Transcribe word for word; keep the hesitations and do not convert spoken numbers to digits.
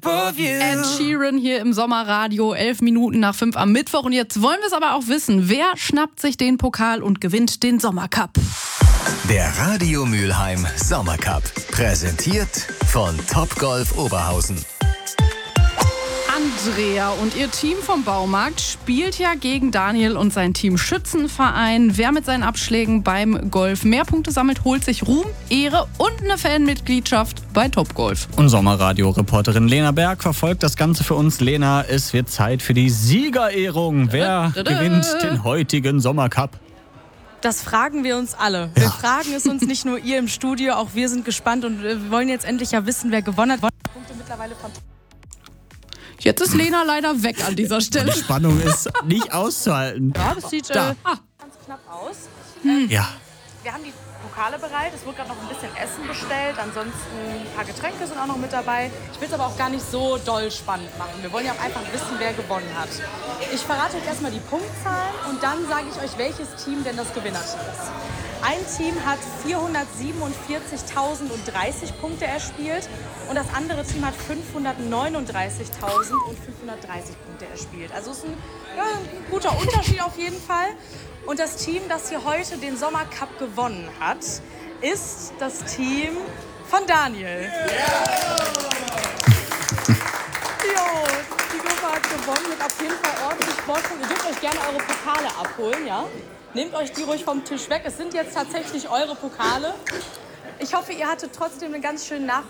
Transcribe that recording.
Ed Sheeran hier im Sommerradio, elf Minuten nach fünf am Mittwoch. Und jetzt wollen wir es aber auch wissen. Wer schnappt sich den Pokal und gewinnt den Sommercup? Der Radio Mülheim Sommercup. Präsentiert von Topgolf Oberhausen. Andrea und ihr Team vom Baumarkt spielt ja gegen Daniel und sein Team Schützenverein. Wer mit seinen Abschlägen beim Golf mehr Punkte sammelt, holt sich Ruhm, Ehre und eine Fanmitgliedschaft bei Topgolf. Und Sommerradio-Reporterin Lena Berg verfolgt das Ganze für uns. Lena, es wird Zeit für die Siegerehrung. Wer da, da, da. gewinnt den heutigen Sommercup? Das fragen wir uns alle. Wir Ja. fragen es uns nicht nur ihr im Studio, auch wir sind gespannt und wir wollen jetzt endlich ja wissen, wer gewonnen hat. Punkte mittlerweile von Jetzt ist Lena leider weg an dieser Stelle. Die Spannung ist nicht auszuhalten. Ja, das sieht äh, Da. ganz knapp aus. Ja. Wir haben die Pokale bereit. Es wurde gerade noch ein bisschen Essen bestellt. Ansonsten ein paar Getränke sind auch noch mit dabei. Ich will es aber auch gar nicht so doll spannend machen. Wir wollen ja auch einfach wissen, wer gewonnen hat. Ich verrate euch erstmal die Punktzahlen und dann sage ich euch, welches Team denn das Gewinnerteam ist. Ein Team hat vierhundertsiebenundvierzigtausenddreißig Punkte erspielt und das andere Team hat fünfhundertneununddreißigtausendfünfhundertdreißig Punkte erspielt. Also es ist ein, ja, ein guter Unterschied auf jeden Fall. Und das Team, das hier heute den Sommercup gewonnen hat, ist das Team von Daniel. Jo, die Gruppe hat gewonnen mit auf jeden Fall ordentlich Vorsprung. Ihr dürft euch gerne eure Pokale abholen, ja? Nehmt euch die ruhig vom Tisch weg. Es sind jetzt tatsächlich eure Pokale. Ich hoffe, ihr hattet trotzdem einen ganz schönen Nachmittag.